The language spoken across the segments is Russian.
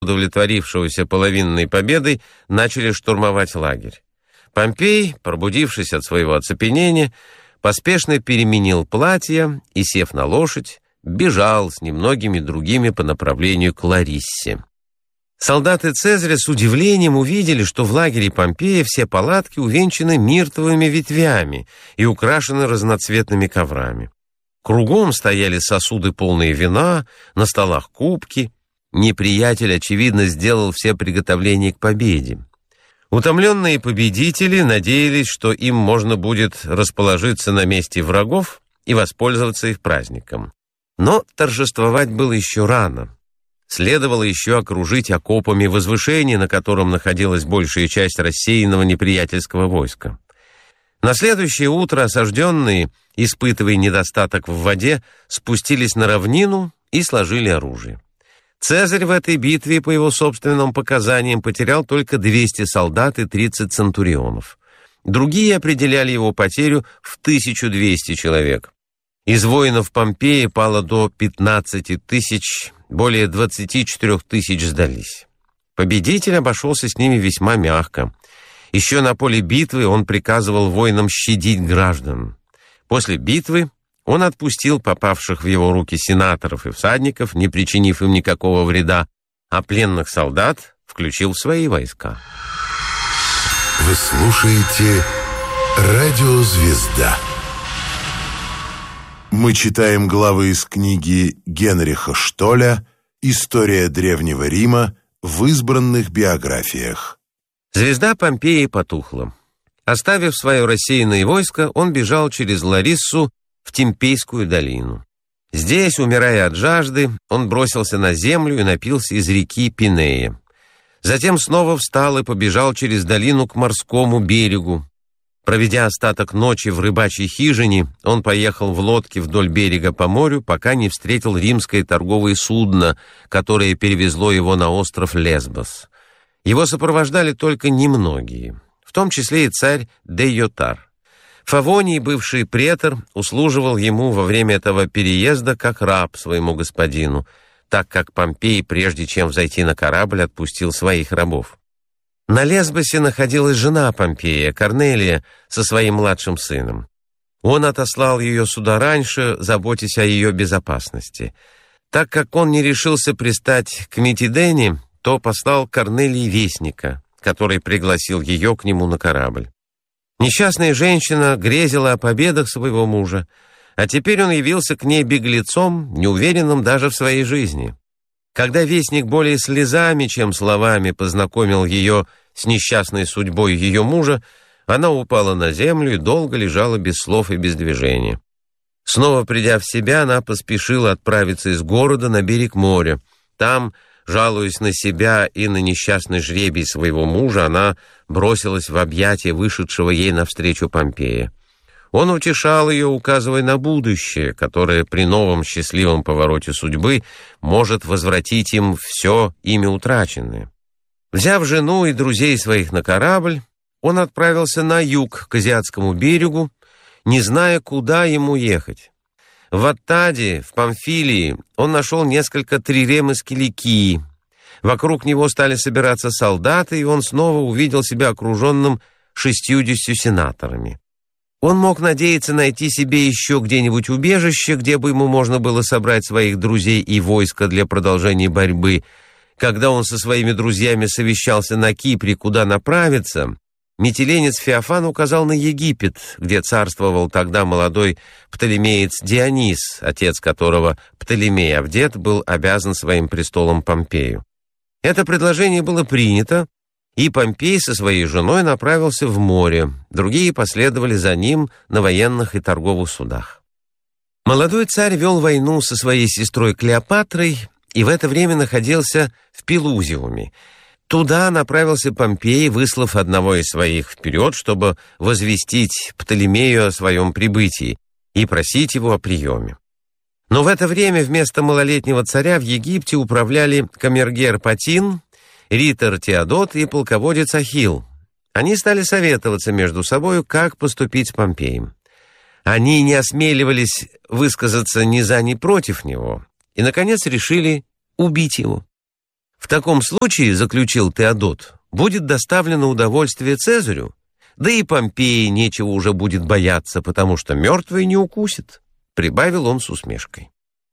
удовлетворившегося половинной победой, начали штурмовать лагерь. Помпей, пробудившись от своего оцепенения, поспешно переменил платье и, сев на лошадь, бежал с немногими другими по направлению к Лариссе. Солдаты Цезаря с удивлением увидели, что в лагере Помпея все палатки увенчаны миртовыми ветвями и украшены разноцветными коврами. Кругом стояли сосуды, полные вина, на столах кубки. Неприятель, очевидно, сделал все приготовления к победе. Утомленные победители надеялись, что им можно будет расположиться на месте врагов и воспользоваться их праздником. Но торжествовать было еще рано. Следовало еще окружить окопами возвышение, на котором находилась большая часть рассеянного неприятельского войска. На следующее утро осажденные, испытывая недостаток в воде, спустились на равнину и сложили оружие. Цезарь в этой битве, по его собственным показаниям, потерял только 200 солдат и 30 центурионов. Другие определяли его потерю в 1200 человек. Из воинов Помпея пало до 15 тысяч, более 24 тысяч сдались. Победитель обошелся с ними весьма мягко. Еще на поле битвы он приказывал воинам щадить граждан. После битвы он отпустил попавших в его руки сенаторов и всадников, не причинив им никакого вреда, а пленных солдат включил в свои войска. Вы слушаете «Радио Звезда». Мы читаем главы из книги Генриха Штоля «История Древнего Рима» в избранных биографиях. Звезда Помпеи потухла. Оставив свое рассеянное войско, он бежал через Лариссу в Темпейскую долину. Здесь, умирая от жажды, он бросился на землю и напился из реки Пинея. Затем снова встал и побежал через долину к морскому берегу. Проведя остаток ночи в рыбачьей хижине, он поехал в лодке вдоль берега по морю, пока не встретил римское торговое судно, которое перевезло его на остров Лесбос. Его сопровождали только немногие, в том числе и царь Дейотар. Фавоний, бывший претор, услуживал ему во время этого переезда как раб своему господину, так как Помпей, прежде чем взойти на корабль, отпустил своих рабов. На Лесбосе находилась жена Помпея, Корнелия, со своим младшим сыном. Он отослал ее сюда раньше, заботясь о ее безопасности. Так как он не решился пристать к Митидене, то послал Корнелии вестника, который пригласил ее к нему на корабль. Несчастная женщина грезила о победах своего мужа, а теперь он явился к ней беглецом, неуверенным даже в своей жизни. Когда вестник более слезами, чем словами, познакомил ее с несчастной судьбой ее мужа, она упала на землю и долго лежала без слов и без движения. Снова придя в себя, она поспешила отправиться из города на берег моря. Там, жалуясь на себя и на несчастный жребий своего мужа, она бросилась в объятия вышедшего ей навстречу Помпея. Он утешал ее, указывая на будущее, которое при новом счастливом повороте судьбы может возвратить им все ими утраченное. Взяв жену и друзей своих на корабль, он отправился на юг, к Азиатскому берегу, не зная, куда ему ехать. В Аттаде, в Памфилии, он нашел несколько трирем из Киликии. Вокруг него стали собираться солдаты, и он снова увидел себя окруженным 60 сенаторами. Он мог надеяться найти себе еще где-нибудь убежище, где бы ему можно было собрать своих друзей и войско для продолжения борьбы. Когда он со своими друзьями совещался на Кипре, куда направиться, митиленец Феофан указал на Египет, где царствовал тогда молодой птолемеец Дионис, отец которого, Птолемей Авдет, был обязан своим престолом Помпею. Это предложение было принято, и Помпей со своей женой направился в море, другие последовали за ним на военных и торговых судах. Молодой царь вел войну со своей сестрой Клеопатрой и в это время находился в Пелузиуме. Туда направился Помпей, выслав одного из своих вперед, чтобы возвестить Птолемею о своем прибытии и просить его о приеме. Но в это время вместо малолетнего царя в Египте управляли камергер Патин, ритор Теодот и полководец Ахилл. Они стали советоваться между собой, как поступить с Помпеем. Они не осмеливались высказаться ни за, ни против него, и, наконец, решили убить его. В таком случае, заключил Теодот, будет доставлено удовольствие Цезарю, да и Помпеи нечего уже будет бояться, потому что мертвый не укусит, прибавил он с усмешкой.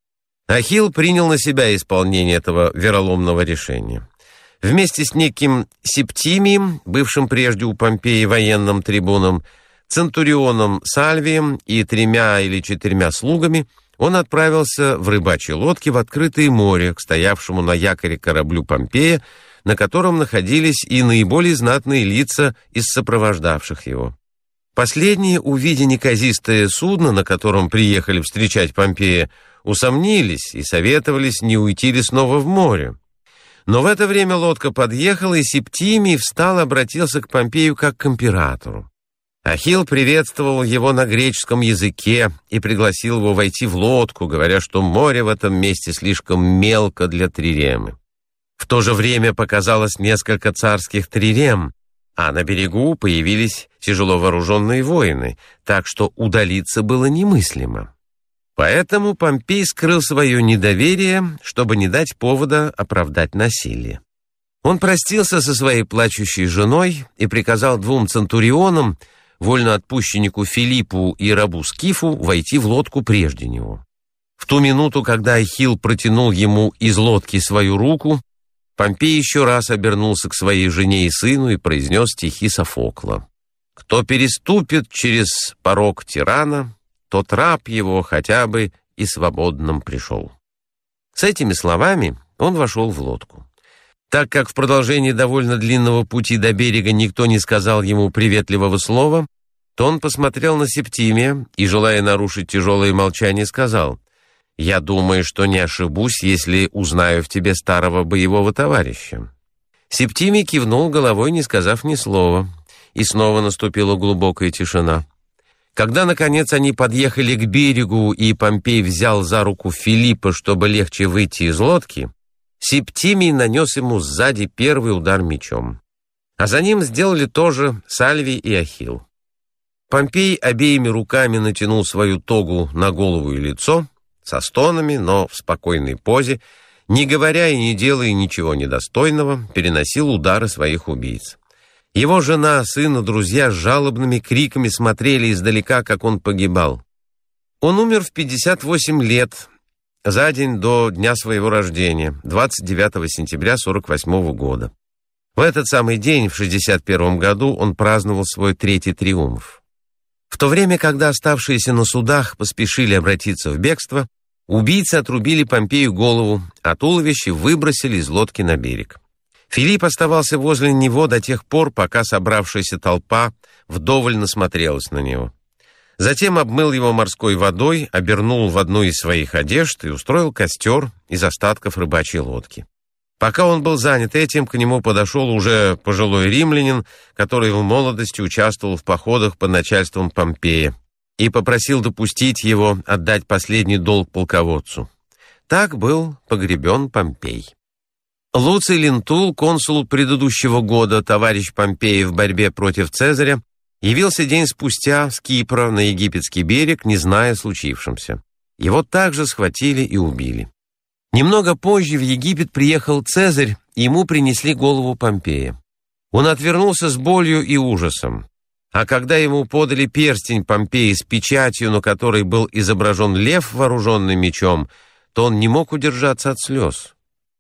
Ахилл принял на себя исполнение этого вероломного решения. Вместе с неким Септимием, бывшим прежде у Помпеи военным трибуном, центурионом Сальвием и 3 или 4 слугами, он отправился в рыбачьей лодке в открытое море к стоявшему на якоре кораблю Помпея, на котором находились и наиболее знатные лица из сопровождавших его. Последние, увидя неказистое судно, на котором приехали встречать Помпея, усомнились и советовались, не уйти ли снова в море. Но в это время лодка подъехала, и Септимий встал и обратился к Помпею как к императору. Ахилл приветствовал его на греческом языке и пригласил его войти в лодку, говоря, что море в этом месте слишком мелко для триремы. В то же время показалось несколько царских трирем, а на берегу появились тяжело вооруженные воины, так что удалиться было немыслимо. Поэтому Помпей скрыл свое недоверие, чтобы не дать повода оправдать насилие. Он простился со своей плачущей женой и приказал 2 центурионам, вольноотпущеннику Филиппу и рабу Скифу, войти в лодку прежде него. В ту минуту, когда Ахилл протянул ему из лодки свою руку, Помпей еще раз обернулся к своей жене и сыну и произнес стихи Софокла. «Кто переступит через порог тирана, тот раб его хотя бы и свободным пришел». С этими словами он вошел в лодку. Так как в продолжении довольно длинного пути до берега никто не сказал ему приветливого слова, то он посмотрел на Септимия и, желая нарушить тяжелое молчание, сказал: «Я думаю, что не ошибусь, если узнаю в тебе старого боевого товарища». Септимий кивнул головой, не сказав ни слова, и снова наступила глубокая тишина. Когда, наконец, они подъехали к берегу, и Помпей взял за руку Филиппа, чтобы легче выйти из лодки, Септимий нанес ему сзади первый удар мечом. А за ним сделали то же Сальвий и Ахилл. Помпей обеими руками натянул свою тогу на голову и лицо, со стонами, но в спокойной позе, не говоря и не делая ничего недостойного, переносил удары своих убийц. Его жена, сын и друзья с жалобными криками смотрели издалека, как он погибал. Он умер в 58 лет, за день до дня своего рождения, 29 сентября 48 года. В этот самый день, в 61 году, он праздновал свой 3-й триумф. В то время, когда оставшиеся на судах поспешили обратиться в бегство, убийцы отрубили Помпею голову, а туловище выбросили из лодки на берег. Филипп оставался возле него до тех пор, пока собравшаяся толпа вдоволь насмотрелась на него. Затем обмыл его морской водой, обернул в одну из своих одежд и устроил костер из остатков рыбачьей лодки. Пока он был занят этим, к нему подошел уже пожилой римлянин, который в молодости участвовал в походах под начальством Помпея, и попросил допустить его отдать последний долг полководцу. Так был погребен Помпей. Луций Лентул, консул предыдущего года, товарищ Помпея в борьбе против Цезаря, явился день спустя с Кипра на египетский берег, не зная о случившемся. Его также схватили и убили. Немного позже в Египет приехал Цезарь, и ему принесли голову Помпея. Он отвернулся с болью и ужасом. А когда ему подали перстень Помпея с печатью, на которой был изображен лев, вооруженный мечом, то он не мог удержаться от слез.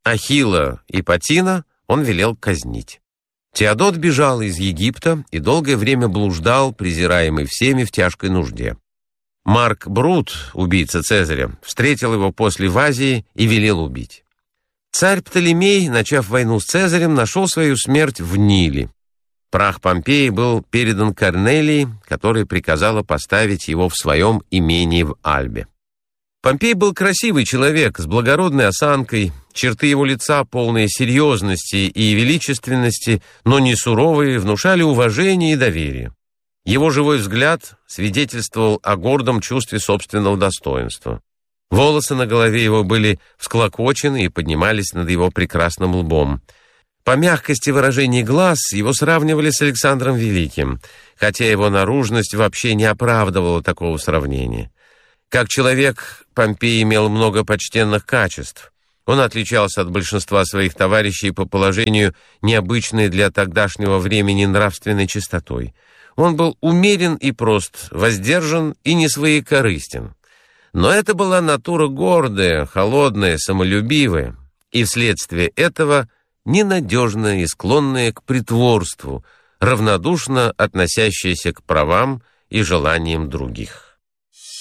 Ахилла и Патина он велел казнить. Теодот бежал из Египта и долгое время блуждал, презираемый всеми в тяжкой нужде. Марк Брут, убийца Цезаря, встретил его после в Азии и велел убить. Царь Птолемей, начав войну с Цезарем, нашел свою смерть в Ниле. Прах Помпея был передан Корнелии, которая приказала поставить его в своем имении в Альбе. Помпей был красивый человек с благородной осанкой, черты его лица, полные серьезности и величественности, но не суровые, внушали уважение и доверие. Его живой взгляд свидетельствовал о гордом чувстве собственного достоинства. Волосы на голове его были всклокочены и поднимались над его прекрасным лбом. По мягкости выражений глаз его сравнивали с Александром Великим, хотя его наружность вообще не оправдывала такого сравнения. Как человек, Помпей имел много почтенных качеств. Он отличался от большинства своих товарищей по положению необычной для тогдашнего времени нравственной чистотой. Он был умерен и прост, воздержан и не своекорыстен. Но это была натура гордая, холодная, самолюбивая, и вследствие этого ненадежная и склонная к притворству, равнодушно относящаяся к правам и желаниям других.